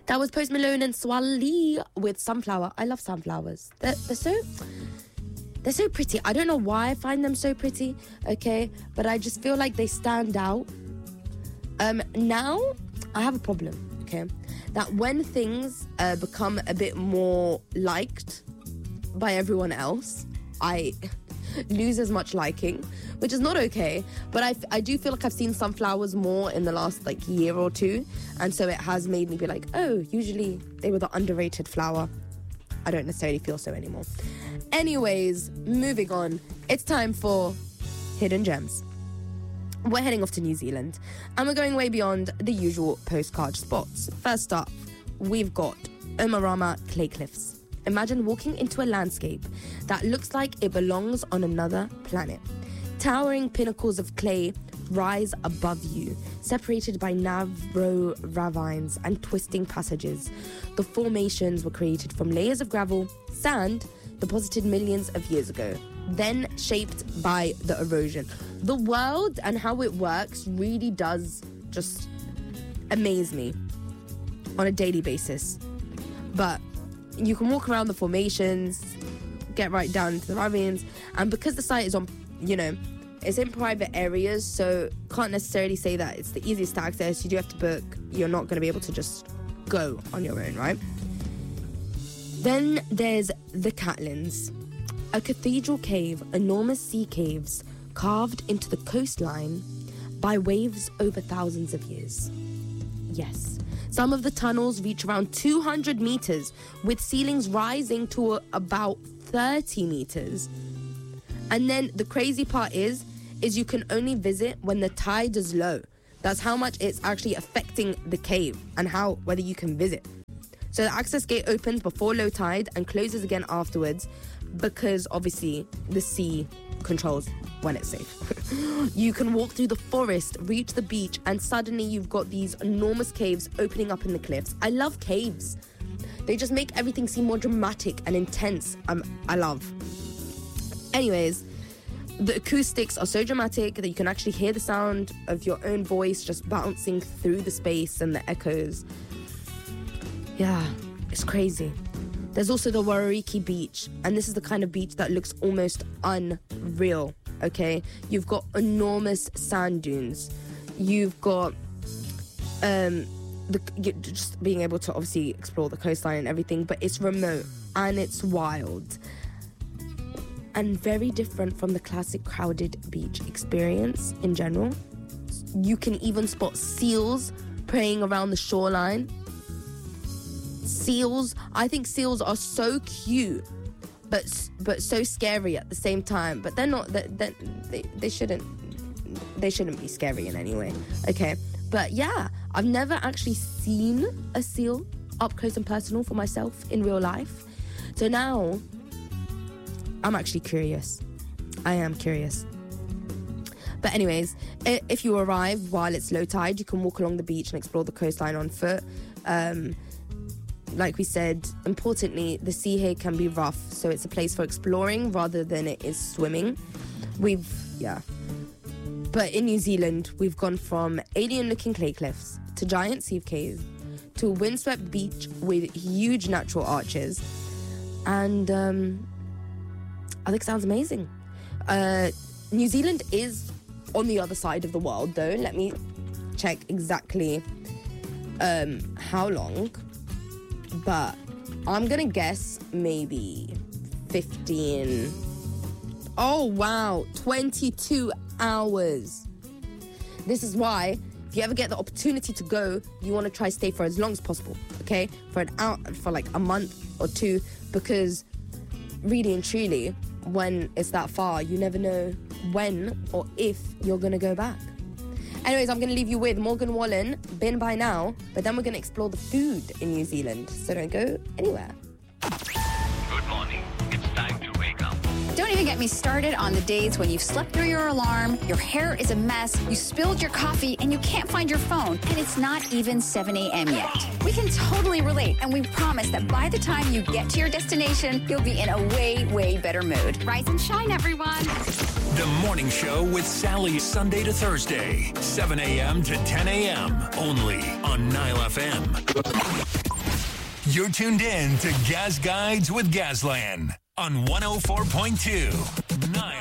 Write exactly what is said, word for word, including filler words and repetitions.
That was Post Malone and Swally with Sunflower. I love sunflowers. They're, they're so... They're so pretty. I don't know why I find them so pretty, okay? But I just feel like they stand out. Um, now, I have a problem, okay? That when things uh, become a bit more liked by everyone else, I lose as much liking, which is not okay. But I, I do feel like I've seen sunflowers more in the last, like, year or two. And so it has made me be like, oh, usually they were the underrated flower. I don't necessarily feel so anymore. Anyways, moving on. It's time for Hidden Gems. We're heading off to New Zealand, and we're going way beyond the usual postcard spots. First up, we've got Omarama Clay Cliffs. Imagine walking into a landscape that looks like it belongs on another planet. Towering pinnacles of clay rise above you, separated by narrow ravines and twisting passages. The formations were created from layers of gravel, sand, deposited millions of years ago, then shaped by the erosion. The world and how it works really does just amaze me on a daily basis. But you can walk around the formations, get right down into the ravines, and because the site is on, you know, it's in private areas, so can't necessarily say that it's the easiest to access. You do have to book. You're not going to be able to just go on your own, right? Then there's the Catlins, a cathedral cave, enormous sea caves carved into the coastline by waves over thousands of years. Yes, some of the tunnels reach around two hundred meters, with ceilings rising to about thirty meters. And then the crazy part is, is you can only visit when the tide is low. That's how much it's actually affecting the cave and how whether you can visit. So the access gate opens before low tide and closes again afterwards because obviously the sea controls when it's safe. You can walk through the forest, reach the beach, and suddenly you've got these enormous caves opening up in the cliffs. I love caves. They just make everything seem more dramatic and intense. Um, I love. Anyways, the acoustics are so dramatic that you can actually hear the sound of your own voice just bouncing through the space and the echoes. Yeah, it's crazy. There's also the Warariki Beach, and this is the kind of beach that looks almost unreal, okay? You've got enormous sand dunes. You've got um, the just being able to obviously explore the coastline and everything, but it's remote and it's wild. And very different from the classic crowded beach experience in general. You can even spot seals preying around the shoreline. Seals, I think seals are so cute, but but so scary at the same time. But they're not. They're, they're, they they shouldn't. They shouldn't be scary in any way. Okay, but yeah, I've never actually seen a seal up close and personal for myself in real life. So now, I'm actually curious. I am curious. But anyways, if you arrive while it's low tide, you can walk along the beach and explore the coastline on foot. Um, like we said, importantly, the sea here can be rough, so it's a place for exploring rather than it is swimming. We've, yeah. But in New Zealand, we've gone from alien-looking clay cliffs to giant sea caves to a windswept beach with huge natural arches. And um, I think it sounds amazing. Uh, New Zealand is on the other side of the world, though. Let me check exactly um, how long. But I'm going to guess maybe fifteen. Oh, wow. twenty-two hours. This is why, if you ever get the opportunity to go, you want to try stay for as long as possible, okay? For an hour, for like a month or two, because really and truly, when it's that far, you never know when or if you're going to go back. Anyways, I'm going to leave you with Morgan Wallen, Been By Now, but then we're going to explore the food in New Zealand, so don't go anywhere. Good morning. It's time to wake up. Don't even get me started on the days when you've slept through your alarm, your hair is a mess, you spilled your coffee, and you can't find your phone, and it's not even seven a.m. yet. We can totally relate, and we promise that by the time you get to your destination, you'll be in a way, way better mood. Rise and shine, everyone. The Morning Show with Sally, Sunday to Thursday, seven a.m. to ten a.m. only on Nile F M. You're tuned in to Gas Guides with Gazlan on one oh four point two. Nice.